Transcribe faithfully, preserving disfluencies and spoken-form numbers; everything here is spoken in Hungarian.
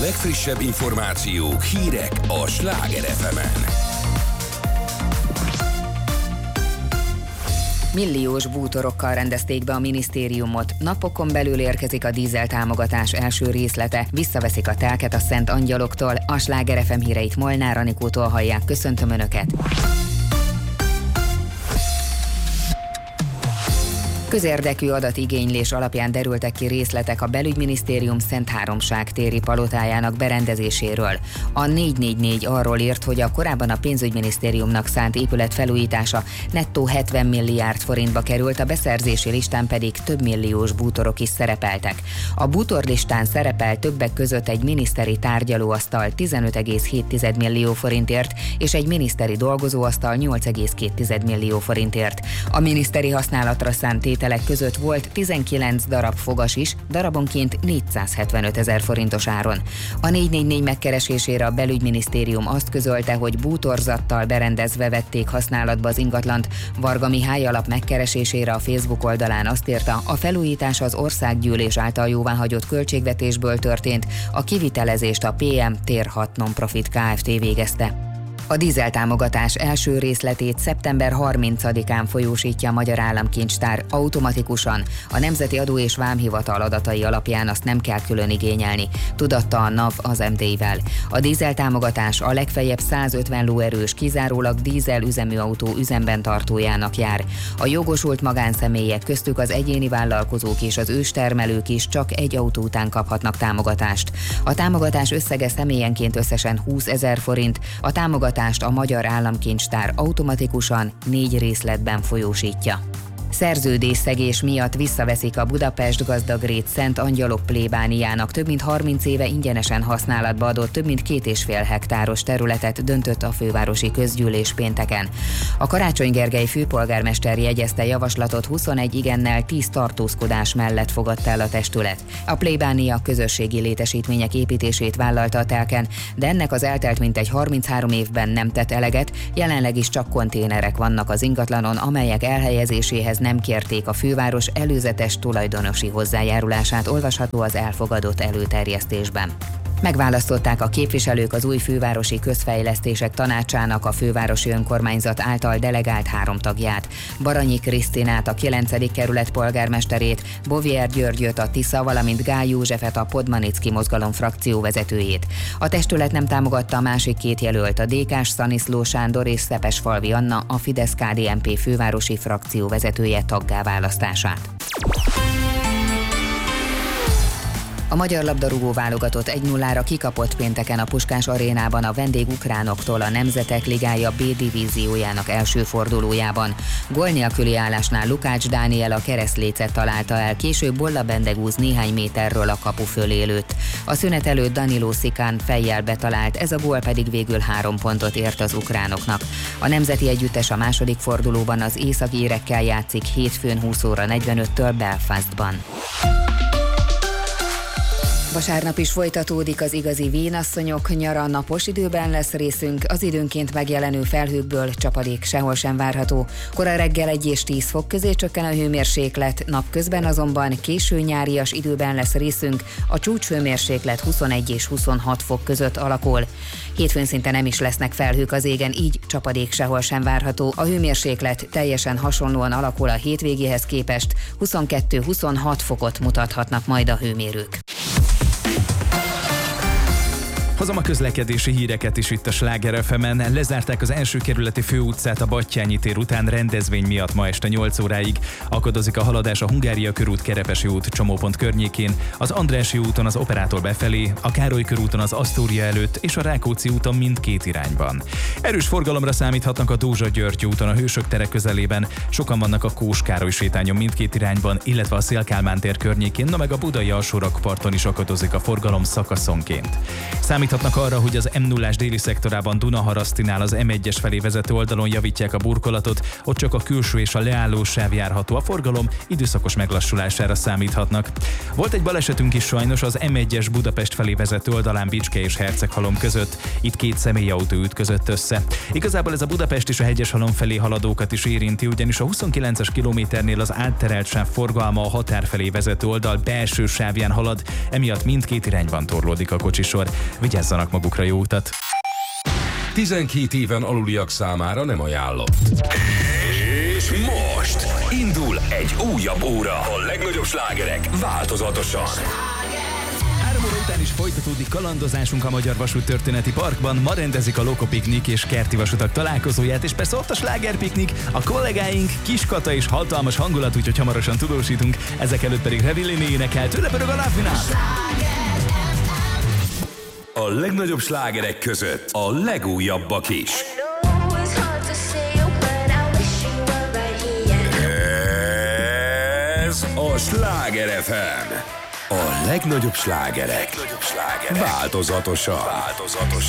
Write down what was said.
legfrissebb információk, hírek a Sláger ef emen. Milliós bútorokkal rendezték be a minisztériumot. Napokon belül érkezik a dízel támogatás első részlete. Visszaveszik a telket a Szent Angyaloktól. A Sláger ef em híreit Molnár Anikótól hallják. Köszöntöm Önöket! Közérdekű adatigénylés alapján derültek ki részletek a Belügyminisztérium Szentháromság téri palotájának berendezéséről. A négy négy négy arról írt, hogy a korábban a pénzügyminisztériumnak szánt épület felújítása nettó hetven milliárd forintba került, a beszerzési listán pedig több milliós bútorok is szerepeltek. A bútorlistán szerepel többek között egy miniszteri tárgyalóasztal tizenöt egész hét millió forintért és egy miniszteri dolgozóasztal nyolc egész két millió forintért. A miniszteri használatra szánt tételek között volt tizenkilenc darab fogas is, darabonként négyszázhetvenöt ezer forintos áron. A négy négy négy megkeresésére a Belügyminisztérium azt közölte, hogy bútorzattal berendezve vették használatba az ingatlant. Varga Mihály alap megkeresésére a Facebook oldalán azt írta, a felújítás az Országgyűlés által jóváhagyott költségvetésből történt, a kivitelezést a pé em Tér hat Nonprofit Kft. Végezte. A dízeltámogatás első részletét szeptember harmincadikán folyósítja a Magyar Államkincstár automatikusan. A Nemzeti Adó és Vámhivatal adatai alapján azt nem kell külön igényelni, tudatta a NAV az em dé-vel. A dízeltámogatás a legfeljebb százötven lóerős, kizárólag dízel üzemű autó üzemben tartójának jár. A jogosult magánszemélyek, köztük az egyéni vállalkozók és az őstermelők is csak egy autó után kaphatnak támogatást. A támogatás összege személyenként összesen húszezer forint, a támogatás a Magyar Államkincstár automatikusan négy részletben folyósítja. Szerződésszegés miatt visszaveszik a Budapest Gazdagréd Szent Angyalok plébániának több mint harminc éve ingyenesen használatba adott több mint két és fél hektáros területet, döntött a fővárosi közgyűlés pénteken. A Karácsony Gergely főpolgármester jegyezte javaslatot, huszonegy igennel, tíz tartózkodás mellett fogadta el a testület. A plébánia közösségi létesítmények építését vállalta a telken, de ennek az eltelt mintegy harminchárom évben nem tett eleget, jelenleg is csak konténerek vannak az ingatlanon, amelyek elhelyezéséhez nem kérték a főváros előzetes tulajdonosi hozzájárulását, olvasható az elfogadott előterjesztésben. Megválasztották a képviselők az új fővárosi közfejlesztések tanácsának a fővárosi önkormányzat által delegált három tagját. Baranyi Krisztinát, a kilencedik kerület polgármesterét, Bovier Györgyöt, a Tisza, valamint Gály Józsefet, a Podmanicki mozgalom frakció vezetőjét. A testület nem támogatta a másik két jelölt, a dé ká-s Szaniszló Sándor és Szepesfalvi Anna, a Fidesz-ká dé en pé fővárosi frakció vezetője taggá választását. A magyar labdarúgó válogatott egy nullára kikapott pénteken a Puskás arénában a vendégukránoktól a Nemzetek Ligája B divíziójának első fordulójában. Gól nélküli állásnál Lukács Dániel a keresztlécet találta el, később Bolla Bendegúz néhány méterről a kapu fölé lőtt. A szünet előtt Danilo Szikán fejjel betalált, ez a gól pedig végül három pontot ért az ukránoknak. A nemzeti együttes a második fordulóban az északírekkel játszik hétfőn húsz óra negyvenöttől Belfastban. Vasárnap is folytatódik az igazi vénasszonyok nyara, napos időben lesz részünk, az időnként megjelenő felhőkből csapadék sehol sem várható. Kora reggel egy és tíz fok közé csökken a hőmérséklet, napközben azonban késő nyárias időben lesz részünk, a csúcshőmérséklet huszonegy és huszonhat fok között alakul. Hétfőn szinte nem is lesznek felhők az égen, így csapadék sehol sem várható. A hőmérséklet teljesen hasonlóan alakul a hétvégéhez képest, huszonkettő-huszonhat fokot mutathatnak majd a hőmérők. Hozom a közlekedési híreket is itt a Sláger ef emen. Lezárták az első kerületi főutcát a Batthyány tér után rendezvény miatt ma este nyolc óráig. Akadozik a haladás a Hungária körút, Kerepesi út csomópont környékén, az Andrássy úton az Operától befelé, a Károly körúton az Asztória előtt és a Rákóczi úton mindkét irányban. Erős forgalomra számíthatnak a Dózsa-György úton a Hősök tere közelében, sokan vannak a Kós Károly sétányon mindkét irányban, illetve a Széll-Kálmán tér környékén, na meg a budai alsórakparton is akadozik a forgalom szakaszonként. Számít Számíthatnak arra, hogy az M nullás déli szektorában Dunaharasztinál az M egyes felé vezető oldalon javítják a burkolatot, ott csak a külső és a leálló sáv járható, a forgalom időszakos meglassulására számíthatnak. Volt egy balesetünk is sajnos az M egyes Budapest felé vezető oldalán Bicske és Herceghalom között. Itt két személyautó ütközött össze. Igazából ez a Budapest és a Hegyeshalom felé haladókat is érinti, ugyanis a huszonkilences kilométernél az átterelt sáv forgalma a határ felé vezető oldal belső sávján halad, emiatt mindkét irányban torlódik a kocsisor. Vigyázzanak magukra, jó utat! tizenkét éven aluliak számára nem ajánlott. És most indul egy újabb óra. A legnagyobb slágerek változatosan. Három óra után is folytatódik kalandozásunk a Magyar Vasút Történeti Parkban. Ma rendezik a Lokopiknik és Kerti Vasutak találkozóját, és persze ott a slágerpiknik, a kollégáink, Kiskata és hatalmas hangulat, úgyhogy hamarosan tudósítunk. Ezek előtt pedig Revillini énekel, tőle pörög a lábvinál. A legnagyobb slágerek között a legújabbak is. Ez a Sláger ef em. A legnagyobb slágerek. Változatosan. Változatosan.